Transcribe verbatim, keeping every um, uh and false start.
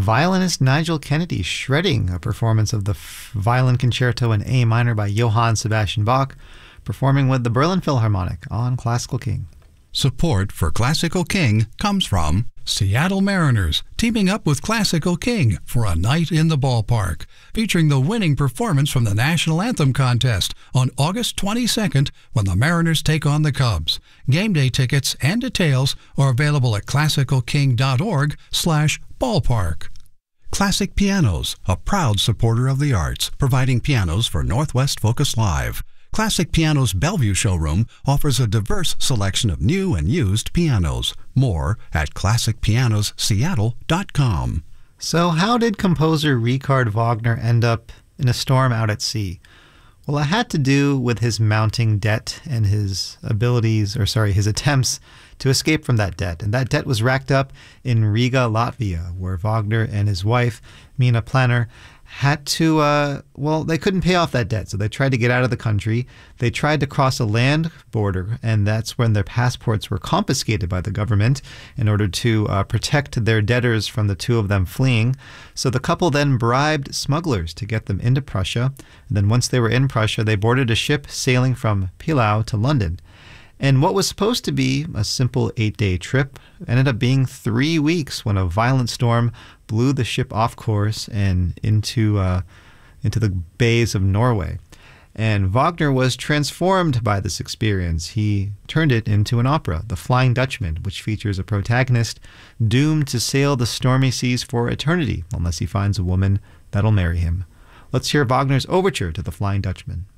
violinist Nigel Kennedy shredding a performance of the f- Violin Concerto in A minor by Johann Sebastian Bach, performing with the Berlin Philharmonic on Classical King. Support for Classical King comes from Seattle Mariners, teaming up with Classical King for a night in the ballpark, featuring the winning performance from the National Anthem contest on August twenty-second when the Mariners take on the Cubs. Game day tickets and details are available at classical king dot org slash ballpark. Classic Pianos, a proud supporter of the arts, providing pianos for Northwest Focus Live. Classic Pianos Bellevue showroom offers a diverse selection of new and used pianos. More at classic pianos seattle dot com. So how did composer Richard Wagner end up in a storm out at sea? Well, it had to do with his mounting debt and his abilities, or sorry, his attempts to escape from that debt. And that debt was racked up in Riga, Latvia, where Wagner and his wife, Mina Planner, had to, uh, well, they couldn't pay off that debt, so they tried to get out of the country. They tried to cross a land border, and that's when their passports were confiscated by the government in order to uh, protect their debtors from the two of them fleeing. So the couple then bribed smugglers to get them into Prussia. And then once they were in Prussia, they boarded a ship sailing from Pillau to London. And what was supposed to be a simple eight-day trip ended up being three weeks when a violent storm blew the ship off course and into uh, into the bays of Norway. And Wagner was transformed by this experience. He turned it into an opera, The Flying Dutchman, which features a protagonist doomed to sail the stormy seas for eternity unless he finds a woman that'll marry him. Let's hear Wagner's overture to The Flying Dutchman.